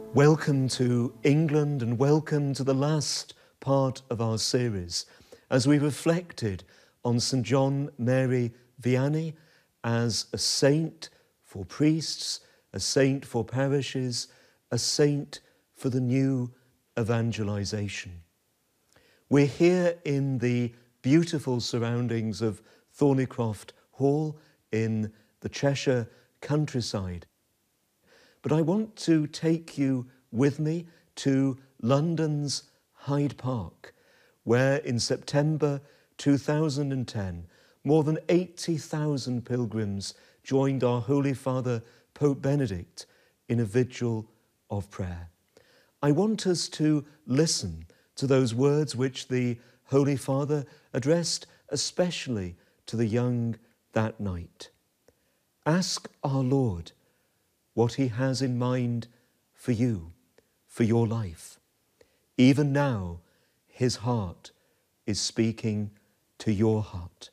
Welcome to England and welcome to the last part of our series as we reflected on St. John Mary Vianney as a saint for priests, a saint for parishes, a saint for the new evangelization. We're here in the beautiful surroundings of Thornycroft Hall in the Cheshire countryside. But I want to take you with me to London's Hyde Park, where in September 2010, more than 80,000 pilgrims joined our Holy Father, Pope Benedict, in a vigil of prayer. I want us to listen to those words which the Holy Father addressed especially to the young that night. Ask our Lord what he has in mind for you, for your life. Even now, his heart is speaking to your heart.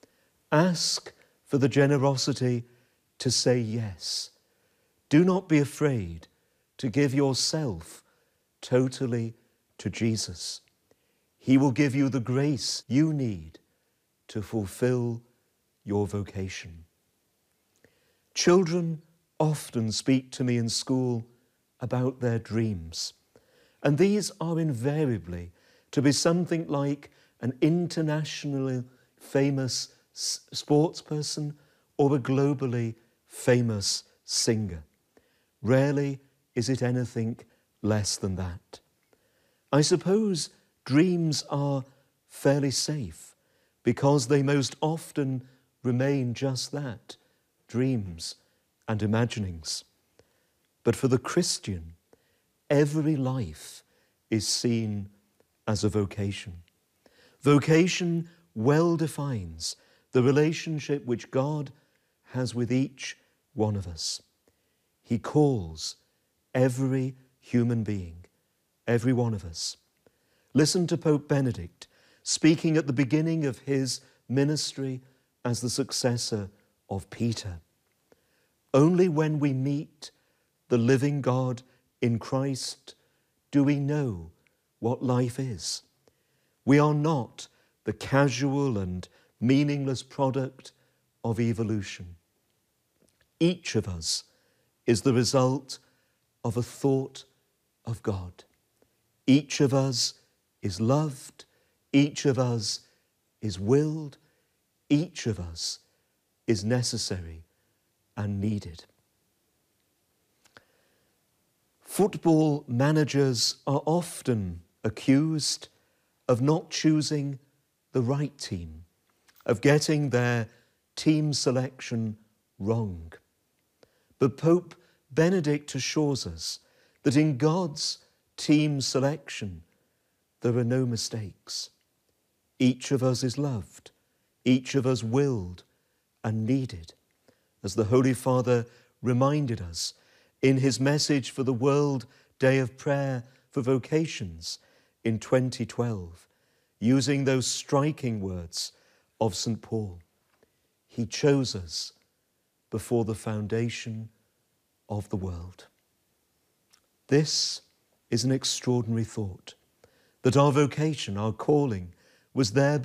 Ask for the generosity to say yes. Do not be afraid to give yourself totally to Jesus. He will give you the grace you need to fulfill your vocation. Children often speak to me in school about their dreams, and these are invariably to be something like an internationally famous sports person or a globally famous singer. Rarely is it anything less than that. I suppose dreams are fairly safe because they most often remain just that, dreams and imaginings. But for the Christian, every life is seen as a vocation. Vocation well defines the relationship which God has with each one of us. He calls every human being, every one of us. Listen to Pope Benedict speaking at the beginning of his ministry as the successor of Peter. Only when we meet the living God in Christ do we know what life is. We are not the casual and meaningless product of evolution. Each of us is the result of a thought of God. Each of us is loved. Each of us is willed. Each of us is necessary and needed. Football managers are often accused of not choosing the right team, of getting their team selection wrong. But Pope Benedict assures us that in God's team selection, there are no mistakes. Each of us is loved, each of us willed and needed, as the Holy Father reminded us in his message for the World Day of Prayer for Vocations in 2012, using those striking words of St. Paul. He chose us before the foundation of the world. This is an extraordinary thought, that our vocation, our calling, was there